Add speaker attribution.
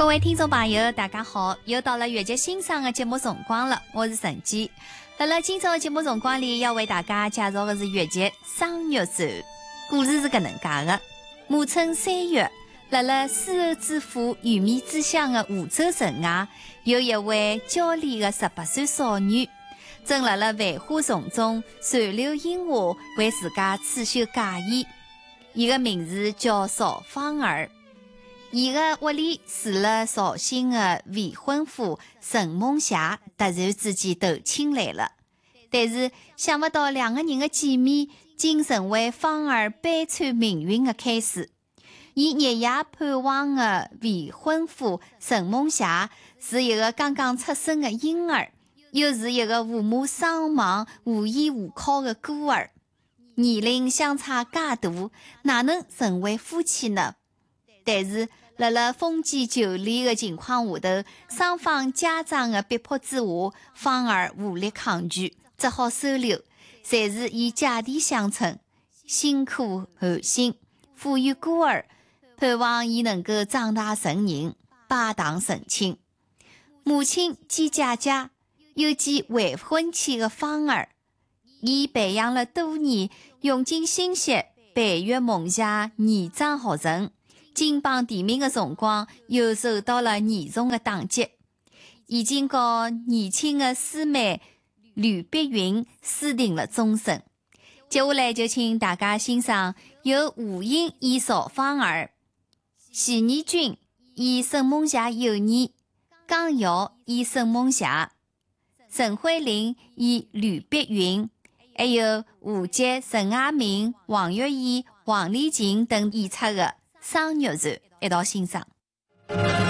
Speaker 1: 各位听众朋友大家好，又到了越剧欣赏的节目辰光了，我是陈姬。辣今朝的节目辰光里，要为大家介绍的是越剧《双月传》。故事是搿能介的：暮春3月，辣丝绸之父鱼米之乡的湖州城外，有一位娇丽的18岁少女，正辣繁花丛中传流樱花，为自家刺绣嫁衣。伊的名字叫邵芳儿。伊的屋里住了绍兴的未婚夫陈梦霞，突然之间投亲来了。但是想不到两个人的见面，竟成为芳儿悲惨命运的开始。伊日夜盼望的未婚夫陈梦霞是一个刚刚出生的婴儿，又是一个父母双亡、无依无靠的孤儿。年龄相差介大，哪能成为夫妻呢？但是辣封建旧礼的情况下头，双方家长的逼迫之下，芳儿无力抗拒，只好收留。侪是以姐弟相称，辛苦寒心，抚育孤儿，盼望伊能够长大成人，拜堂成亲。母亲见姐姐，又见未婚妻的芳儿，伊培养了多年，用尽心血培育梦想，年长学成。金榜题名的辰光，又受到了严重的打击，已经和年轻的师妹吕碧云私定了终身。接下来就请大家欣赏由胡英演邵芳儿，徐义军演沈梦霞幼年，江瑶演沈梦霞，陈慧玲演吕碧云，还有胡杰、陈亚明、王月燕、王丽琴等演出的《双月传》，一道欣赏。